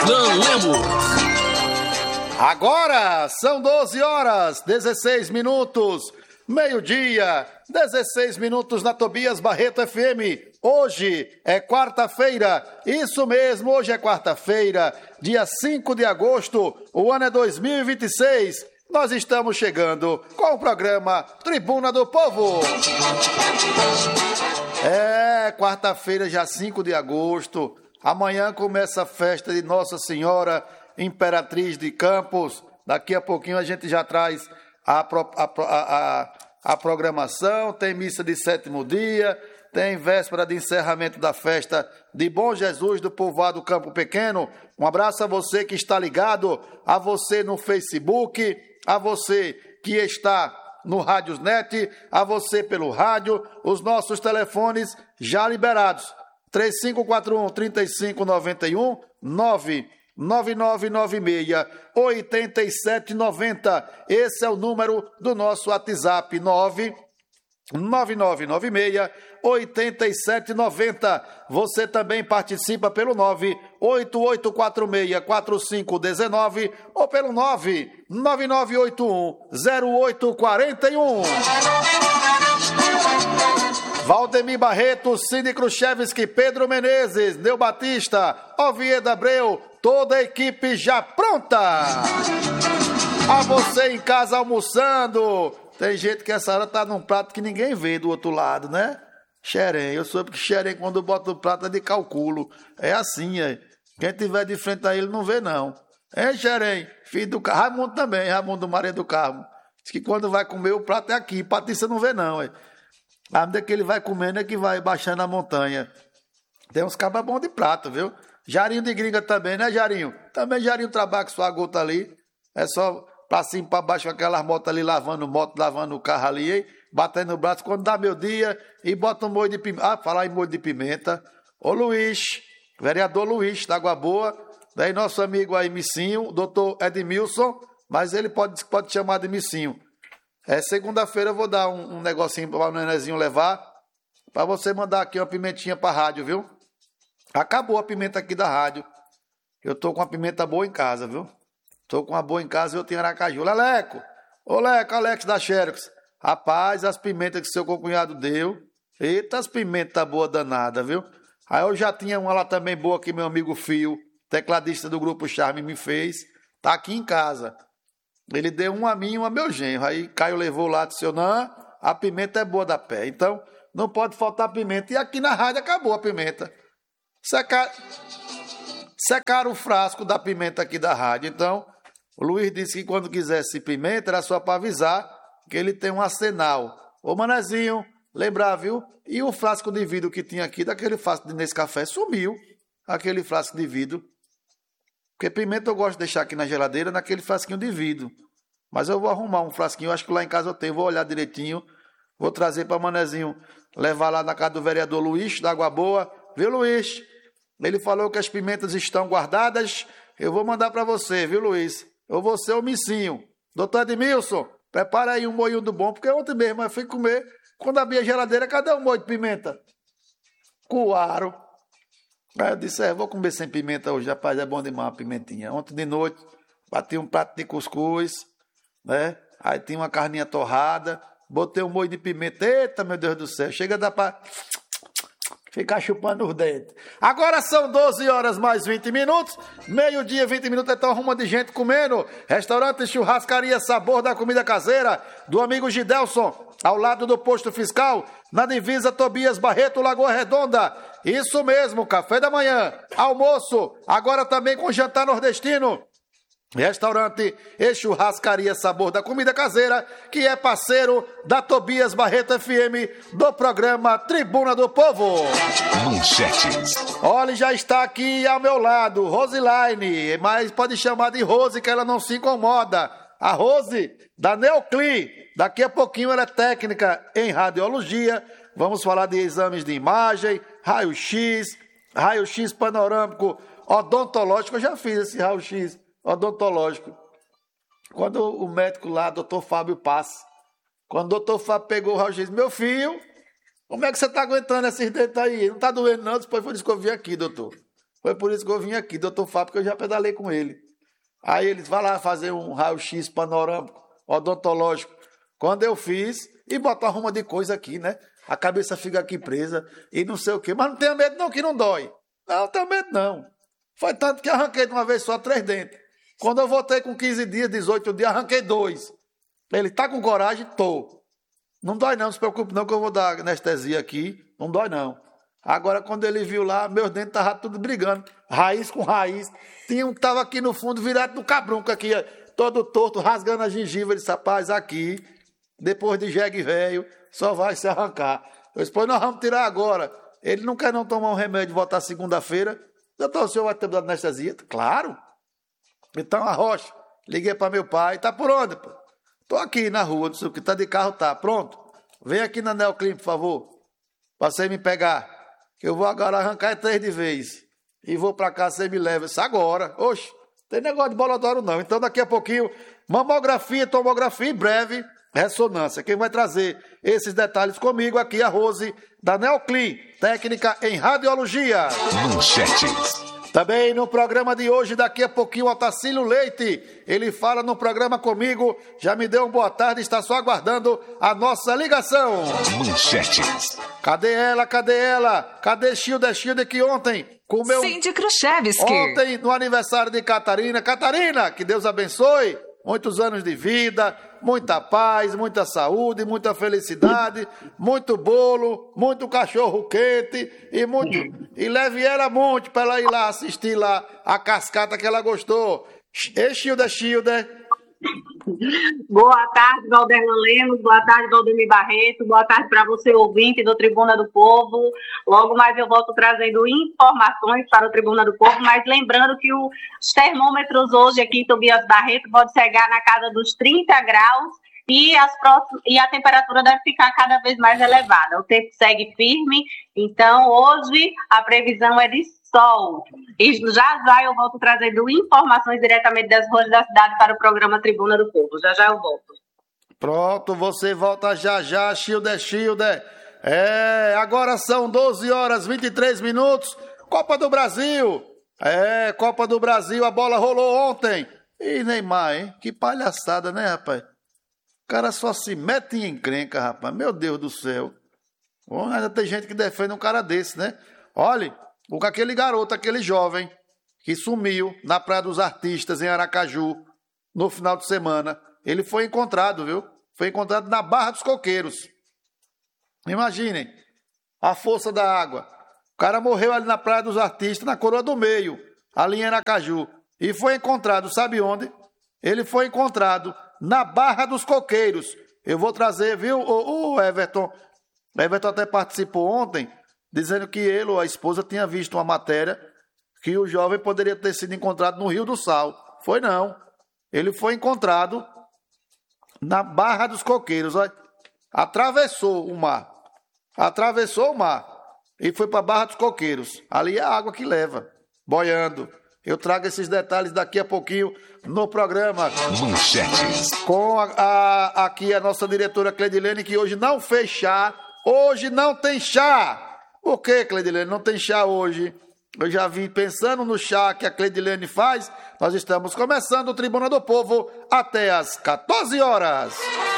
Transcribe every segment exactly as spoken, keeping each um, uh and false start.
Dan Lemos. Agora são doze horas, dezesseis minutos, meio-dia, dezesseis minutos na Tobias Barreto F M. Hoje é quarta-feira, isso mesmo, hoje é quarta-feira, dia cinco de agosto, o ano é dois mil e vinte e seis. Nós estamos chegando com o programa Tribuna do Povo. É, quarta-feira, já cinco de agosto, amanhã começa a festa de Nossa Senhora Imperatriz de Campos. Daqui a pouquinho a gente já traz a, a, a, a programação, tem missa de sétimo dia, tem véspera de encerramento da festa de Bom Jesus do Povoado Campo Pequeno. Um abraço a você que está ligado, a você no Facebook, a você que está no Rádiosnet, a você pelo rádio, os nossos telefones já liberados. três cinco quatro um, três cinco nove um, nove nove nove nove seis, oito sete nove zero. Esse é o número do nosso WhatsApp, nove nove nove nove seis, oito sete nove zero. Você também participa pelo nove oito oito quatro seis quatro cinco um nove ou pelo nove nove nove oito um zero oito quatro um. Valdemir Barreto, Cine Khrushchevski, Pedro Menezes, Neu Batista, Oviedo Abreu, toda a equipe já pronta. A você em casa almoçando. Tem gente que essa hora tá num prato que ninguém vê do outro lado, né? Xerém, eu soube que xerém quando bota o prato é de calculo. É assim, é. Quem tiver de frente a ele não vê não. É xerém, filho do Carmo. Raimundo também, Raimundo Maria do Carmo. Diz que quando vai comer o prato é aqui, Patrícia não vê não, é. À medida que ele vai comendo é que vai baixando a montanha. Tem uns cabas bons de prato, viu? Jarinho de gringa também, né, Jarinho? Também Jarinho trabalha com sua gota ali. É só pra cima e pra baixo com aquelas motos ali, lavando moto, lavando o carro ali, hein? Batendo no braço quando dá meu dia e bota um molho de pimenta. Ah, falar em molho de pimenta. Ô Luiz, vereador Luiz, da Água Boa. Daí nosso amigo aí, Missinho, doutor Edmilson, mas ele pode, pode chamar de Missinho. É, segunda-feira eu vou dar um, um negocinho para o nenezinho levar, para você mandar aqui uma pimentinha para a rádio, viu? Acabou a pimenta aqui da rádio. Eu tô com uma pimenta boa em casa, viu? Tô com uma boa em casa e eu tenho Aracaju. Leleco! Ô Leco, Alex da Xerox. Rapaz, as pimentas que seu cunhado deu. Eita, as pimentas boas danadas, viu? Aí eu já tinha uma lá também boa que meu amigo Fio, tecladista do Grupo Charme, me fez. Tá aqui em casa. Ele deu um a mim e um a meu genro. Aí Caio levou lá e disse, não, a pimenta é boa da pé. Então, não pode faltar pimenta. E aqui na rádio acabou a pimenta. Secar... Secaram o frasco da pimenta aqui da rádio. Então, o Luiz disse que quando quisesse pimenta, era só para avisar que ele tem um arsenal. Ô, manezinho, lembrar, viu? E o frasco de vidro que tinha aqui, daquele frasco de Nescafé, sumiu. Aquele frasco de vidro. Porque pimenta eu gosto de deixar aqui na geladeira, naquele frasquinho de vidro. Mas eu vou arrumar um frasquinho, acho que lá em casa eu tenho, vou olhar direitinho. Vou trazer para o manezinho levar lá na casa do vereador Luiz, da Água Boa. Viu, Luiz? Ele falou que as pimentas estão guardadas. Eu vou mandar para você, viu, Luiz? Eu vou ser o Missinho. Doutor Edmilson, prepara aí um molho do bom, porque ontem mesmo eu fui comer. Quando abri a geladeira, cadê o molho de pimenta? Coaro. Aí eu disse, é, vou comer sem pimenta hoje, rapaz, é bom demais a pimentinha. Ontem de noite, bati um prato de cuscuz, né? Aí tinha uma carninha torrada, botei um molho de pimenta. Eita, meu Deus do céu, chega a dar pra ficar chupando os dentes. Agora são doze horas mais vinte minutos, meio-dia, vinte minutos, então arruma de gente comendo. Restaurante Churrascaria Sabor da Comida Caseira, do amigo Gidelson, ao lado do posto fiscal, na divisa Tobias Barreto, Lagoa Redonda. Isso mesmo, café da manhã, almoço, agora também com jantar nordestino. Restaurante e Churrascaria Sabor da Comida Caseira, que é parceiro da Tobias Barreto F M, do programa Tribuna do Povo. Manchetes. Olha, já está aqui ao meu lado, Rosilaine, mas pode chamar de Rose, que ela não se incomoda. A Rose, da Neoclin. Daqui a pouquinho ela é técnica em radiologia. Vamos falar de exames de imagem, raio-x, raio-x panorâmico, odontológico. Eu já fiz esse raio-x odontológico. Quando o médico lá, doutor Fábio Pass, quando o doutor Fábio pegou o raio-x, meu filho, como é que você está aguentando esses dentes aí? Não está doendo não? Depois foi isso que eu vi aqui, doutor. Foi por isso que eu vim aqui, doutor Fábio, que eu já pedalei com ele. Aí eles vai lá fazer um raio-x panorâmico, odontológico. Quando eu fiz, e botar uma ruma de coisa aqui, né? A cabeça fica aqui presa e não sei o quê. Mas não tenha medo não, que não dói. Não, não tenho medo não. Foi tanto que arranquei de uma vez só três dentes. Quando eu voltei com quinze dias, dezoito dias, arranquei dois. Ele tá com coragem? Tô. Não dói não, não se preocupe não que eu vou dar anestesia aqui. Não dói não. Agora, quando ele viu lá, meus dentes estavam tudo brigando. Raiz com raiz. Tinha um que estava aqui no fundo, virado no cabrunco aqui, todo torto, rasgando a gengiva. Ele disse, rapaz, aqui, depois de jegue velho, só vai se arrancar. Eu disse, pois nós vamos tirar agora. Ele não quer não tomar um remédio e voltar segunda-feira. Doutor, o senhor vai ter dado anestesia? Claro. Então, a Rocha, liguei para meu pai. Tá por onde, pô? Tô aqui na rua, não sei o que, tá de carro, tá. Pronto. Vem aqui na Neoclin, por favor. Pra você me pegar. Que eu vou agora arrancar três de vez. E vou pra cá, você me leva. Isso agora. Oxe, tem negócio de bolodoro não. Então daqui a pouquinho, mamografia, tomografia em breve, ressonância. Quem vai trazer esses detalhes comigo aqui é a Rose, da Neoclin, técnica em radiologia. Manchetes. Também no programa de hoje, daqui a pouquinho, o Otacílio Leite, ele fala no programa comigo, já me deu uma boa tarde, está só aguardando a nossa ligação. Manchetes. Cadê ela, cadê ela? Cadê Childa, Childa que ontem comeu... Cindy Kruszewski. Ontem, no aniversário de Catarina. Catarina, que Deus abençoe, muitos anos de vida, muita paz, muita saúde, muita felicidade, muito bolo, muito cachorro quente e muito e leve ela muito para ela ir lá assistir lá a cascata que ela gostou. Ei, Childa, Childa. Boa tarde, Valderno Lemos, boa tarde, Valdemir Barreto, boa tarde para você, ouvinte do Tribuna do Povo. Logo mais eu volto trazendo informações para o Tribuna do Povo, mas lembrando que o, os termômetros hoje aqui em Tobias Barreto pode chegar na casa dos trinta graus e, as próximas, e a temperatura deve ficar cada vez mais elevada. O tempo segue firme, então hoje a previsão é de sol. E já já eu volto trazendo informações diretamente das ruas da cidade para o programa Tribuna do Povo. Já já eu volto. Pronto, você volta já já, Childa, Childa. É, agora são doze horas e vinte e três minutos. Copa do Brasil. É, Copa do Brasil, a bola rolou ontem. E Neymar, hein? Que palhaçada, né, rapaz? O cara só se mete em encrenca, rapaz. Meu Deus do céu. Bom, ainda tem gente que defende um cara desse, né? Olha, o aquele garoto, aquele jovem que sumiu na Praia dos Artistas, em Aracaju, no final de semana, ele foi encontrado, viu? Foi encontrado na Barra dos Coqueiros. Imaginem a força da água. O cara morreu ali na Praia dos Artistas, na Coroa do Meio, ali em Aracaju. E foi encontrado, sabe onde? Ele foi encontrado na Barra dos Coqueiros. Eu vou trazer, viu, o, o Everton. O Everton até participou ontem, dizendo que ele ou a esposa tinha visto uma matéria que o jovem poderia ter sido encontrado no Rio do Sal. Foi não. Ele foi encontrado na Barra dos Coqueiros. Olha. Atravessou o mar. Atravessou o mar e foi para a Barra dos Coqueiros. Ali é a água que leva, boiando. Eu trago esses detalhes daqui a pouquinho no programa. Manchetes. Com a, a, aqui a nossa diretora Cleidilene, que hoje não fez chá. Hoje não tem chá. Por que, Cleidilene? Não tem chá hoje. Eu já vim pensando no chá que a Cleidilene faz. Nós estamos começando o Tribuna do Povo até às quatorze horas.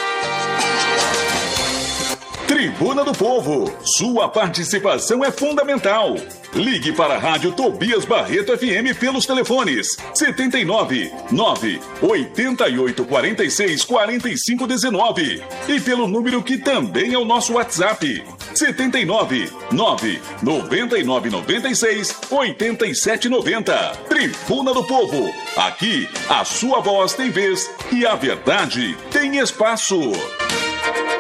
Tribuna do Povo. Sua participação é fundamental. Ligue para a Rádio Tobias Barreto F M pelos telefones setenta e nove, nove, oitenta e oito, quarenta e seis, quarenta e cinco, dezenove e pelo número que também é o nosso WhatsApp setenta e nove, nove, noventa e nove, noventa e seis, oitenta e sete, noventa. Tribuna do Povo. Aqui a sua voz tem vez e a verdade tem espaço.